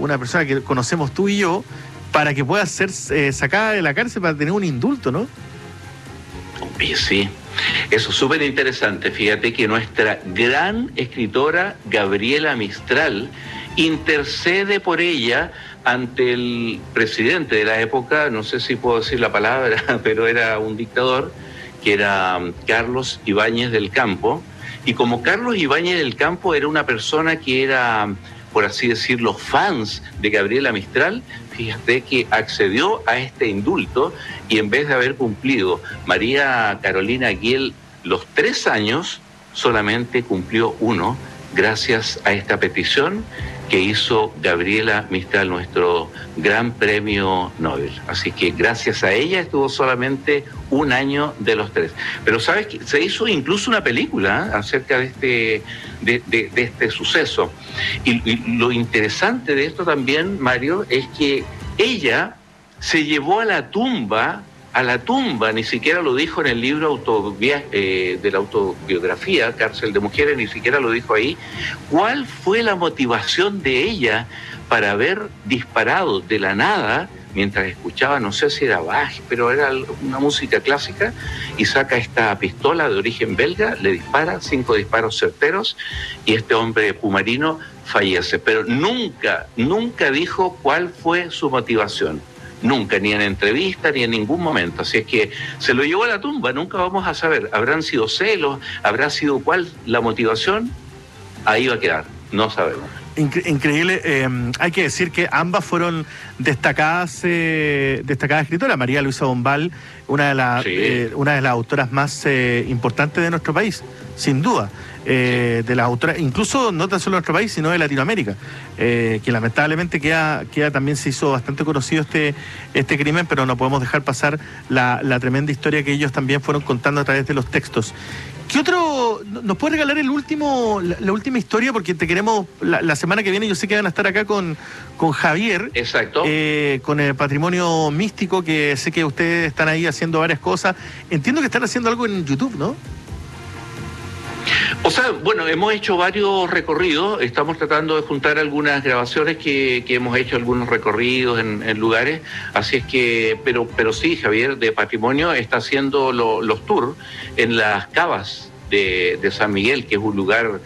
una persona que conocemos tú y yo, para que pueda ser sacada de la cárcel para tener un indulto, ¿no? Oye, sí, eso es súper interesante. Fíjate que nuestra gran escritora Gabriela Mistral intercede por ella ante el presidente de la época, no sé si puedo decir la palabra, pero era un dictador, que era Carlos Ibáñez del Campo. Y como Carlos Ibáñez del Campo era una persona que era, por así decirlo, fans de Gabriela Mistral, fíjate que accedió a este indulto y en vez de haber cumplido María Carolina Aguiel los 3 años, solamente cumplió 1 gracias a esta petición que hizo Gabriela Mistral, nuestro gran premio Nobel. Así que gracias a ella estuvo solamente 1 año de los 3. Pero sabes que se hizo incluso una película acerca de este suceso. Y lo interesante de esto también, Mario, es que ella se llevó a la tumba, ni siquiera lo dijo en el libro de la autobiografía, Cárcel de Mujeres, ni siquiera lo dijo ahí, cuál fue la motivación de ella para haber disparado de la nada, mientras escuchaba, no sé si era Bach, pero era una música clásica, y saca esta pistola de origen belga, le dispara 5 disparos certeros, y este hombre pumarino fallece. Pero nunca dijo cuál fue su motivación. Nunca, ni en entrevista, ni en ningún momento. Así es que se lo llevó a la tumba, nunca vamos a saber. ¿Habrán sido celos? ¿Habrá sido cuál la motivación? Ahí va a quedar, no sabemos. Increíble. Hay que decir que ambas fueron destacadas escritoras. María Luisa Bombal, una de las autoras más importantes de nuestro país, sin duda. De las autoras, incluso no tan solo de nuestro país, sino de Latinoamérica, que lamentablemente queda también se hizo bastante conocido este crimen, pero no podemos dejar pasar la tremenda historia que ellos también fueron contando a través de los textos. ¿Qué otro nos puede regalar la última historia? Porque te queremos la semana que viene. Yo sé que van a estar acá con Javier. Exacto. Con el patrimonio místico, que sé que ustedes están ahí haciendo varias cosas. Entiendo que están haciendo algo en YouTube, ¿no? O sea, bueno, hemos hecho varios recorridos, estamos tratando de juntar algunas grabaciones que hemos hecho, algunos recorridos en lugares, así es que, pero sí, Javier de Patrimonio está haciendo los tours en las cavas de San Miguel, que es un lugar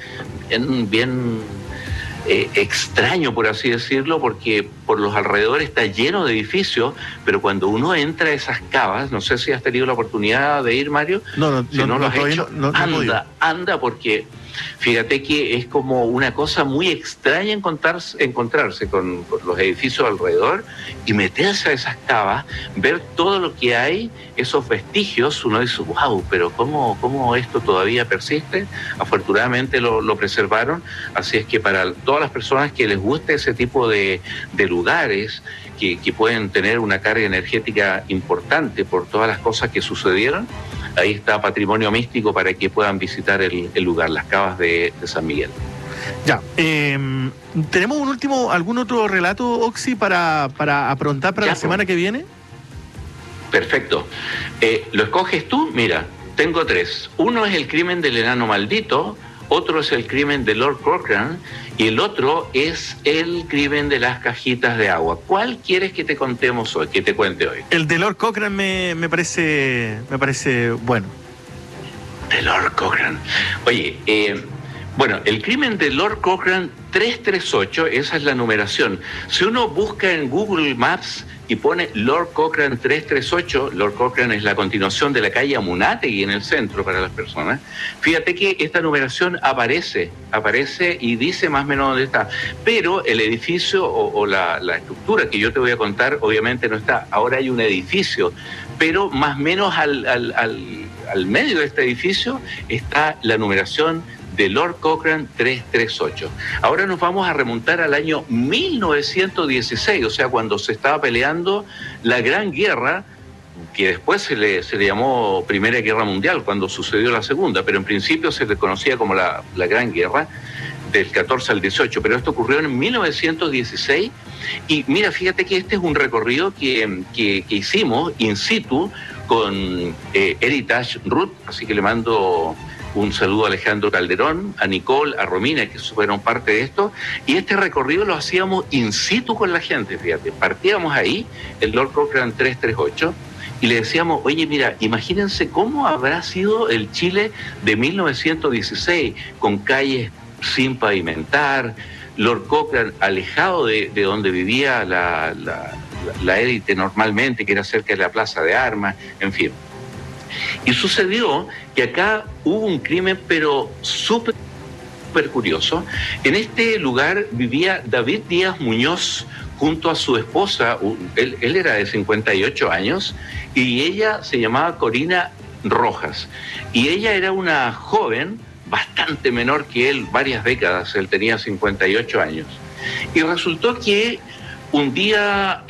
bien extraño, por así decirlo, porque por los alrededores está lleno de edificios, pero cuando uno entra a esas cavas, no sé si has tenido la oportunidad de ir, Mario. Si no lo has hecho, anda, porque fíjate que es como una cosa muy extraña encontrarse con los edificios alrededor y meterse a esas cavas, ver todo lo que hay, esos vestigios. Uno dice, wow, pero ¿cómo esto todavía persiste? Afortunadamente lo preservaron, así es que para todas las personas que les guste ese tipo de lugares que pueden tener una carga energética importante por todas las cosas que sucedieron, ahí está Patrimonio Místico para que puedan visitar el lugar, las cavas de San Miguel. Ya, ¿tenemos algún otro relato, Oxy, para aprontar para la semana que viene? Perfecto. ¿Lo escoges tú? Mira, tengo 3. Uno es el crimen del enano maldito, otro es el crimen de Lord Cochrane y el otro es el crimen de las cajitas de agua. ¿Cuál quieres que te contemos hoy, que te cuente hoy? El de Lord Cochrane me parece bueno. De Lord Cochrane. Oye, bueno, el crimen de Lord Cochrane 338, esa es la numeración. Si uno busca en Google Maps y pone Lord Cochrane 338, Lord Cochrane es la continuación de la calle Amunátegui en el centro para las personas, fíjate que esta numeración aparece y dice más o menos dónde está. Pero el edificio o la estructura que yo te voy a contar obviamente no está. Ahora hay un edificio, pero más o menos al medio de este edificio está la numeración de Lord Cochrane 338. Ahora nos vamos a remontar al año 1916, o sea, cuando se estaba peleando la Gran Guerra, que después se le llamó Primera Guerra Mundial, cuando sucedió la Segunda, pero en principio se le conocía como la Gran Guerra, del 14 al 18, pero esto ocurrió en 1916, y mira, fíjate que este es un recorrido que hicimos in situ con Heritage Route, así que le mando Un saludo a Alejandro Calderón, a Nicole, a Romina, que fueron parte de esto. Y este recorrido lo hacíamos in situ con la gente, fíjate. Partíamos ahí, el Lord Cochrane 338, y le decíamos, oye, mira, imagínense cómo habrá sido el Chile de 1916, con calles sin pavimentar, Lord Cochrane alejado de donde vivía la élite normalmente, que era cerca de la Plaza de Armas, en fin. Y sucedió que acá hubo un crimen, pero súper curioso. En este lugar vivía David Díaz Muñoz junto a su esposa. Él era de 58 años y ella se llamaba Corina Rojas. Y ella era una joven bastante menor que él, varias décadas. Él tenía 58 años. Y resultó que un día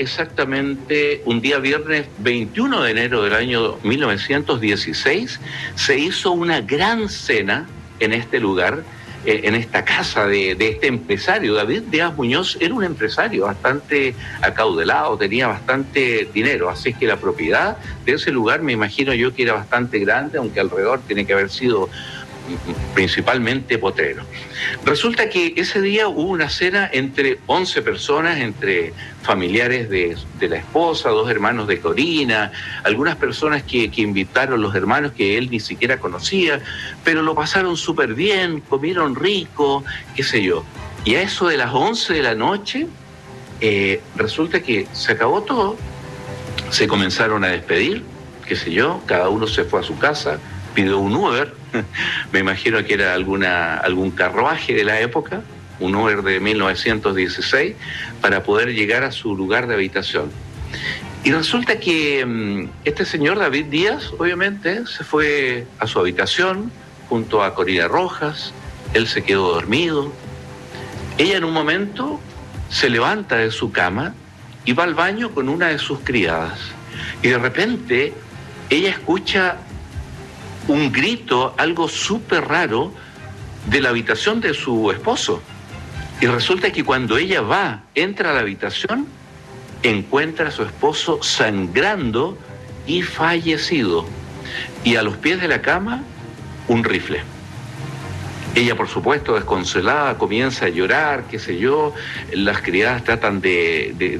viernes 21 de enero del año 1916, se hizo una gran cena en este lugar, en esta casa de este empresario. David Díaz Muñoz era un empresario bastante acaudalado, tenía bastante dinero, así que la propiedad de ese lugar me imagino yo que era bastante grande, aunque alrededor tiene que haber sido principalmente potrero. Resulta que ese día hubo una cena entre 11 personas, entre familiares de la esposa, 2 hermanos de Corina, algunas personas que invitaron los hermanos que él ni siquiera conocía, pero lo pasaron súper bien, comieron rico, qué sé yo. Y a eso de las 11 de la noche, resulta que se acabó todo, se comenzaron a despedir, qué sé yo, cada uno se fue a su casa, pidió un Uber, me imagino que era algún carruaje de la época, un Uber de 1916, para poder llegar a su lugar de habitación. Y resulta que este señor David Díaz, obviamente, se fue a su habitación junto a Corina Rojas, él se quedó dormido. Ella en un momento se levanta de su cama y va al baño con una de sus criadas. Y de repente ella escucha un grito, algo súper raro, de la habitación de su esposo. Y resulta que cuando ella entra a la habitación, encuentra a su esposo sangrando y fallecido. Y a los pies de la cama, un rifle. Ella, por supuesto, desconsolada, comienza a llorar, qué sé yo. Las criadas tratan de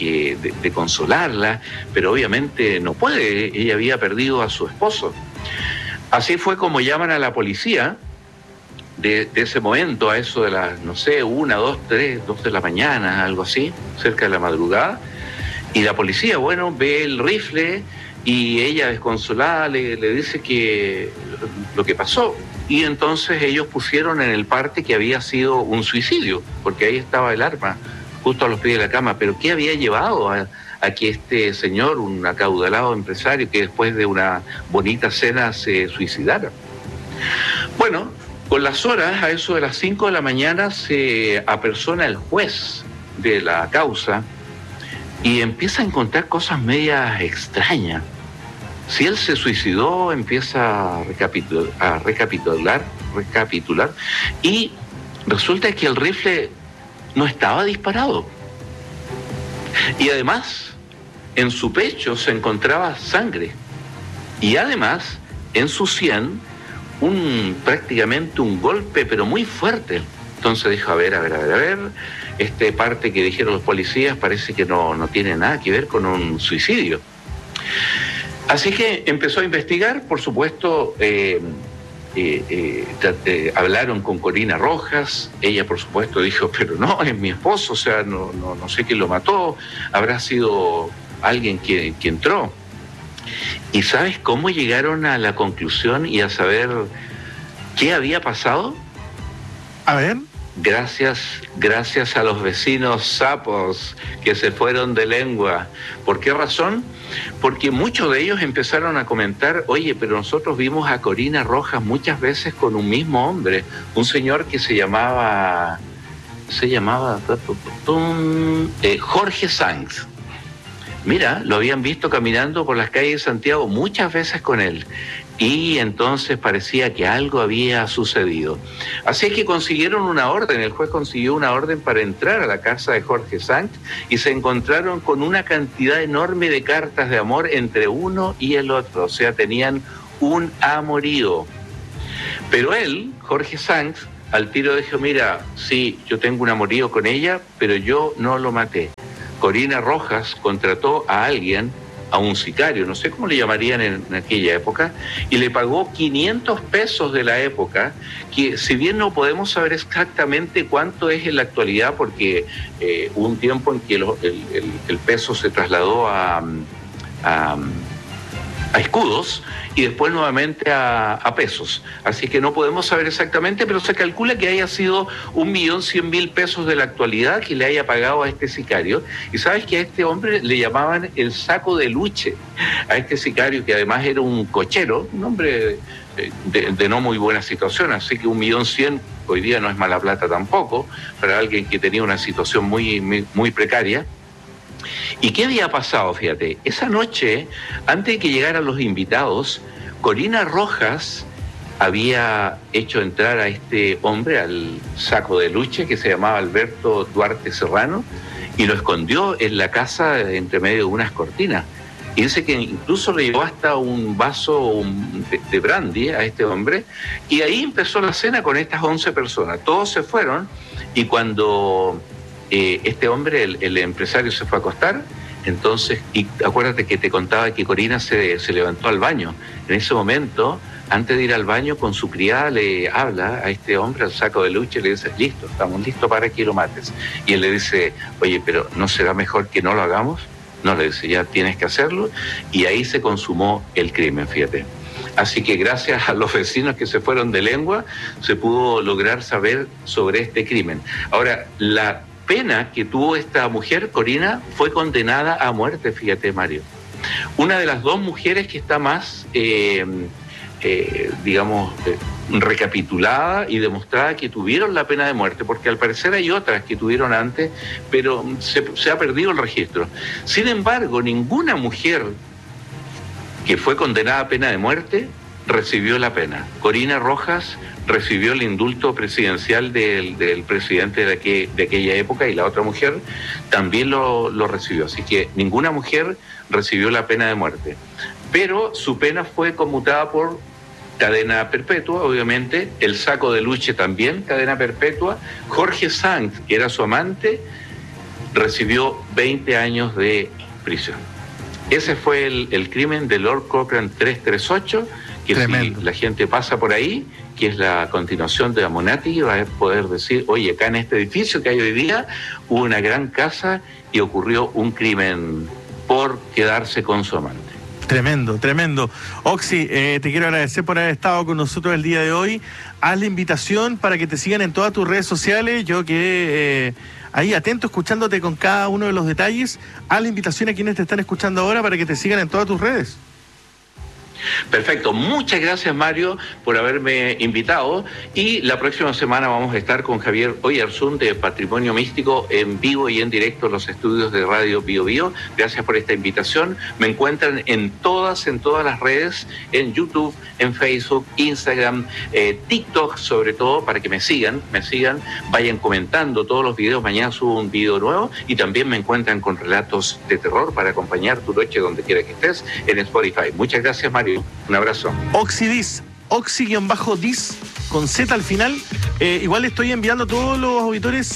consolarla, pero obviamente no puede. Ella había perdido a su esposo. Así fue como llaman a la policía de ese momento, a eso de las, 1, 2, 3, 2 de la mañana, algo así, cerca de la madrugada. Y la policía, ve el rifle y ella desconsolada le dice que lo que pasó. Y entonces ellos pusieron en el parte que había sido un suicidio, porque ahí estaba el arma, justo a los pies de la cama. Pero ¿qué había llevado a que este señor, un acaudalado empresario, que después de una bonita cena se suicidara? Bueno, con las horas, a eso de las 5 de la mañana, se apersona el juez de la causa y empieza a encontrar cosas medias extrañas. Si él se suicidó, empieza a recapitular, y resulta que el rifle no estaba disparado. Y además, en su pecho se encontraba sangre. Y además, en su sien, prácticamente un golpe, pero muy fuerte. Entonces dijo, a ver, parte que dijeron los policías parece que no tiene nada que ver con un suicidio. Así que empezó a investigar, por supuesto, hablaron con Corina Rojas, ella por supuesto dijo, pero no, es mi esposo, o sea, no sé quién lo mató, habrá sido alguien que entró. ¿Y sabes cómo llegaron a la conclusión y a saber qué había pasado? A ver. Gracias a los vecinos sapos que se fueron de lengua. ¿Por qué razón? Porque muchos de ellos empezaron a comentar, oye, pero nosotros vimos a Corina Rojas muchas veces con un mismo hombre, un señor que se llamaba Jorge Sanz. Mira, lo habían visto caminando por las calles de Santiago muchas veces con él. Y entonces parecía que algo había sucedido. Así es que consiguieron una orden, el juez consiguió una orden para entrar a la casa de Jorge Sanz y se encontraron con una cantidad enorme de cartas de amor entre uno y el otro. O sea, tenían un amorío. Pero él, Jorge Sanz, al tiro dijo, mira, sí, yo tengo un amorío con ella, pero yo no lo maté. Corina Rojas contrató a alguien, a un sicario, no sé cómo le llamarían en aquella época, y le pagó 500 pesos de la época, que si bien no podemos saber exactamente cuánto es en la actualidad, porque hubo un tiempo en que el peso se trasladó a escudos y después nuevamente a pesos. Así que no podemos saber exactamente, pero se calcula que haya sido 1.100.000 pesos de la actualidad que le haya pagado a este sicario. Y sabes que a este hombre le llamaban el saco de luche, a este sicario que además era un cochero, un hombre de no muy buena situación, así que 1.100.000 hoy día no es mala plata tampoco, para alguien que tenía una situación muy precaria. ¿Y qué había pasado? Fíjate, esa noche, antes de que llegaran los invitados, Corina Rojas había hecho entrar a este hombre al saco de luche que se llamaba Alberto Duarte Serrano y lo escondió en la casa entre medio de unas cortinas. Y dice que incluso le llevó hasta un vaso de brandy a este hombre y ahí empezó la cena con estas 11 personas. Todos se fueron y cuando este hombre, el empresario, se fue a acostar, entonces, y acuérdate que te contaba que Corina se levantó al baño. En ese momento, antes de ir al baño, con su criada le habla a este hombre, al saco de lucha, y le dice, listo, estamos listos para que lo mates. Y él le dice, oye, pero ¿no será mejor que no lo hagamos? No, le dice, ya tienes que hacerlo. Y ahí se consumó el crimen, fíjate. Así que gracias a los vecinos que se fueron de lengua, se pudo lograr saber sobre este crimen. Ahora, la pena que tuvo esta mujer, Corina, fue condenada a muerte, fíjate, Mario. Una de las dos mujeres que está más, recapitulada y demostrada que tuvieron la pena de muerte, porque al parecer hay otras que tuvieron antes, pero se ha perdido el registro. Sin embargo, ninguna mujer que fue condenada a pena de muerte recibió la pena. Corina Rojas recibió el indulto presidencial del presidente de aquella época y la otra mujer también lo recibió. Así que ninguna mujer recibió la pena de muerte. Pero su pena fue conmutada por cadena perpetua, obviamente. El saco de luche también, cadena perpetua. Jorge Sanz, que era su amante, recibió 20 años de prisión. Ese fue el crimen de Lord Cochrane 338, que tremendo. Si la gente pasa por ahí, que es la continuación de Amonati, va a poder decir, oye, acá en este edificio que hay hoy día hubo una gran casa y ocurrió un crimen por quedarse con su amante. Tremendo, tremendo. Oxy, te quiero agradecer por haber estado con nosotros el día de hoy. Haz la invitación para que te sigan en todas tus redes sociales. Yo quedé ahí atento, escuchándote con cada uno de los detalles. Haz la invitación a quienes te están escuchando ahora para que te sigan en todas tus redes. Perfecto, muchas gracias, Mario, por haberme invitado, y la próxima semana vamos a estar con Javier Oyarzún de Patrimonio Místico en vivo y en directo en los estudios de Radio Bio Bio. Gracias por esta invitación. Me encuentran en todas las redes, en YouTube, en Facebook, Instagram, TikTok sobre todo, para que me sigan, vayan comentando todos los videos. Mañana subo un video nuevo y también me encuentran con relatos de terror para acompañar tu noche donde quiera que estés en Spotify. Muchas gracias, Mario. Un abrazo. Oxidis, Oxy-Dis, con Z al final. Igual le estoy enviando a todos los auditores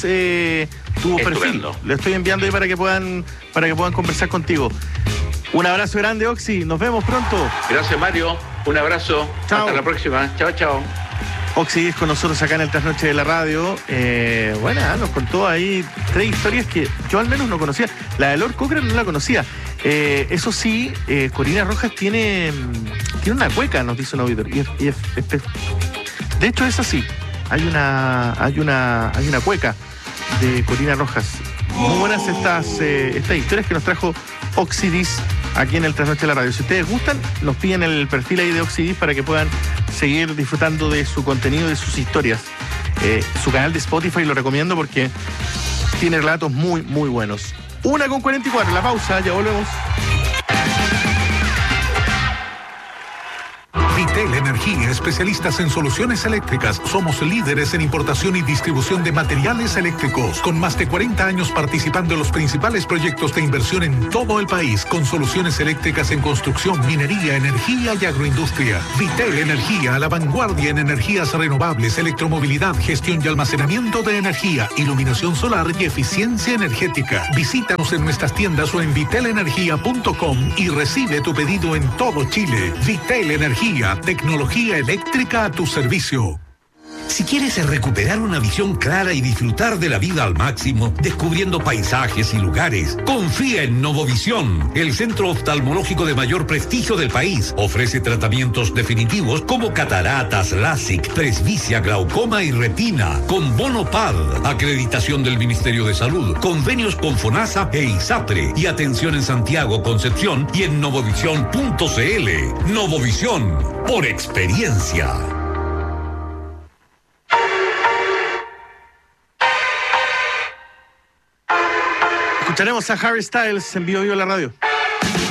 tu perfil. Le estoy enviando ahí para que puedan conversar contigo. Un abrazo grande, Oxy. Nos vemos pronto. Gracias, Mario. Un abrazo. Chao. Hasta la próxima. Chao, chao. Oxy con nosotros acá en el Trasnoche de la Radio. Nos contó ahí 3 historias que yo al menos no conocía. La de Lord Cochrane no la conocía. Eso sí, Corina Rojas tiene una cueca, nos dice un auditor. De hecho es así. Hay una cueca de Corina Rojas. Muy buenas estas historias que nos trajo Oxidis aquí en el Trasnoche de la Radio. Si ustedes gustan, nos piden el perfil ahí de Oxidis para que puedan seguir disfrutando de su contenido, de sus historias. Su canal de Spotify lo recomiendo porque tiene relatos muy, muy buenos. 1:44, la pausa, ya volvemos. Vitel Energía, especialistas en soluciones eléctricas. Somos líderes en importación y distribución de materiales eléctricos, con más de 40 años participando en los principales proyectos de inversión en todo el país, con soluciones eléctricas en construcción, minería, energía y agroindustria. Vitel Energía, a la vanguardia en energías renovables, electromovilidad, gestión y almacenamiento de energía, iluminación solar y eficiencia energética. Visítanos en nuestras tiendas o en vitelenergia.com y recibe tu pedido en todo Chile. Vitel Energía, tecnología eléctrica a tu servicio. Si quieres recuperar una visión clara y disfrutar de la vida al máximo, descubriendo paisajes y lugares, confía en Novovisión, el centro oftalmológico de mayor prestigio del país. Ofrece tratamientos definitivos como cataratas, LASIK, presbicia, glaucoma y retina, con bono PAD, acreditación del Ministerio de Salud, convenios con FONASA e ISAPRE, y atención en Santiago, Concepción y en novovisión.cl. Novovisión, por experiencia. Escucharemos a Harry Styles en Vivo Vivo la Radio.